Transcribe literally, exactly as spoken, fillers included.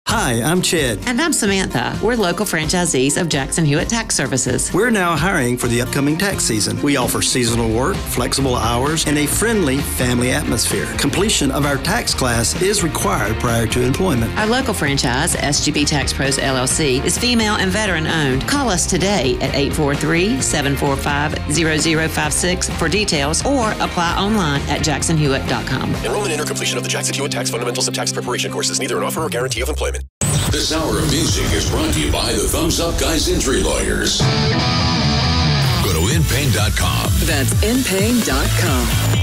Hi, I'm Chad. And I'm Samantha. We're local franchisees of Jackson Hewitt Tax Services. We're now hiring for the upcoming tax season. We offer seasonal work, flexible hours, and a friendly family atmosphere. Completion of our tax class is required prior to employment. Our local franchise, S G B Tax Pros L L C, is female and veteran owned. Call us today at eight four three, seven four five, zero zero five six for details or apply online at jackson hewitt dot com. Enrollment in or completion of the Jackson Hewitt Tax Fundamentals of Tax Preparation course is neither an offer or guarantee of employment. This hour of music is brought to you by the Thumbs Up Guys Injury Lawyers. Go to in pain dot com. That's in pain dot com.